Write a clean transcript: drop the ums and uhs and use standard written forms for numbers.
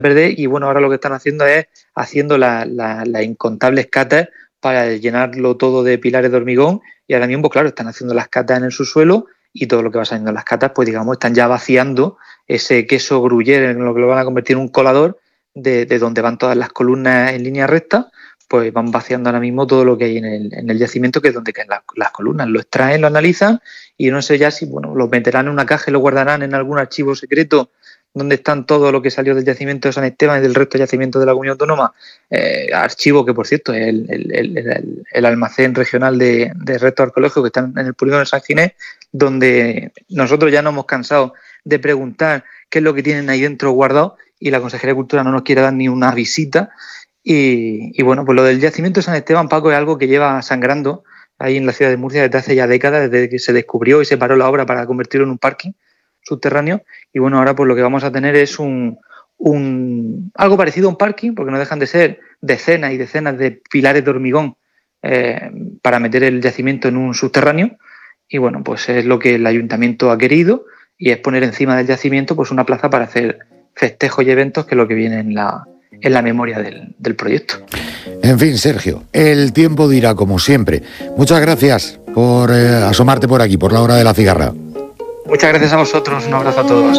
perder, y bueno, ahora lo que están haciendo es haciendo las incontables catas para llenarlo todo de pilares de hormigón, y ahora mismo, claro, están haciendo las catas en el subsuelo, y todo lo que va saliendo en las catas, pues digamos, están ya vaciando ese queso gruyere, en lo que lo van a convertir en un colador, de donde van todas las columnas en línea recta, pues van vaciando ahora mismo todo lo que hay en el yacimiento, que es donde caen las columnas. Lo extraen, lo analizan, y no sé ya si, bueno, lo meterán en una caja y lo guardarán en algún archivo secreto donde están todo lo que salió del yacimiento de San Esteban y del resto de yacimientos de la Comunidad Autónoma, archivo que, por cierto, es el almacén regional de restos arqueológicos que están en el polígono de San Ginés, donde nosotros ya nos hemos cansado de preguntar qué es lo que tienen ahí dentro guardado, y la Consejería de Cultura no nos quiere dar ni una visita. Y bueno, pues lo del yacimiento de San Esteban, Paco, es algo que lleva sangrando ahí en la ciudad de Murcia desde hace ya décadas, desde que se descubrió y se paró la obra para convertirlo en un parking subterráneo. Y bueno, ahora pues lo que vamos a tener es algo parecido a un parking, porque no dejan de ser decenas y decenas de pilares de hormigón para meter el yacimiento en un subterráneo. Y bueno, pues es lo que el ayuntamiento ha querido, y es poner encima del yacimiento pues una plaza para hacer festejos y eventos, que es lo que viene en la memoria del proyecto. En fin, Sergio, el tiempo dirá, como siempre. Muchas gracias por asomarte por aquí, por la hora de la cigarra. Muchas gracias a vosotros, un abrazo a todos.